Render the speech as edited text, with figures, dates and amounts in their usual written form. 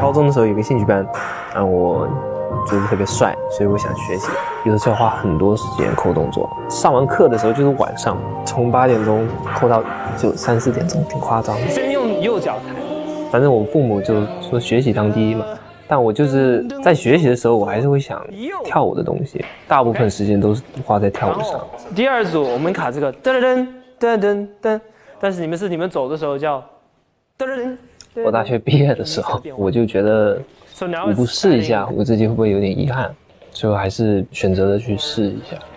高中的时候有个兴趣班，我觉得特别帅，所以我想学习。有的时候花很多时间抠动作，上完课的时候就是晚上，从8点钟抠到就3、4点钟，挺夸张的。 先用右脚踩。 反正我父母就说学习当第一嘛，但我就是在学习的时候，我还是会想跳舞的东西，大部分时间都是花在跳舞上。 第二组我们卡这个噔噔噔噔噔，但是你们走的时候叫噔噔噔。 我大学毕业的时候，我就觉得我不试一下，我自己会不会有点遗憾，所以我还是选择了去试一下。